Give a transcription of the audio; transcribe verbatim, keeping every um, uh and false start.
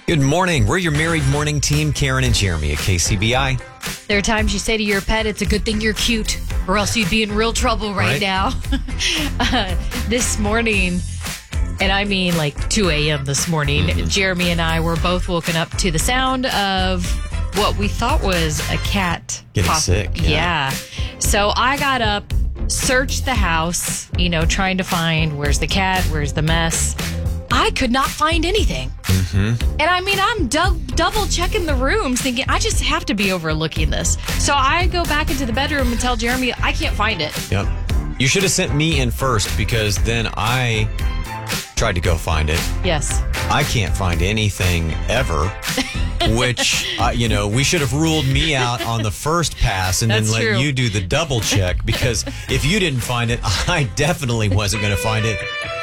Good morning. We're your married morning team, Karen and Jeremy at K C B I. There are times you say to your pet, it's a good thing you're cute, or else you'd be in real trouble right, Right. now. uh, this morning, and I mean like two a.m. this morning, Mm-hmm. Jeremy and I were both woken up to the sound of what we thought was a cat. Getting pop- sick, yeah. Yeah. So I got up, searched the house, you know, trying to find where's the cat, where's the mess. I could not find anything. Mm-hmm. And I mean, I'm dou- double checking the rooms thinking, I just have to be overlooking this. So I go back into the bedroom and tell Jeremy, I can't find it. Yep. You should have sent me in first because then I tried to go find it. Yes. I can't find anything ever, which, uh, you know, we should have ruled me out on the first pass and That's then let true. you do the double check because if you didn't find it, I definitely wasn't going to find it.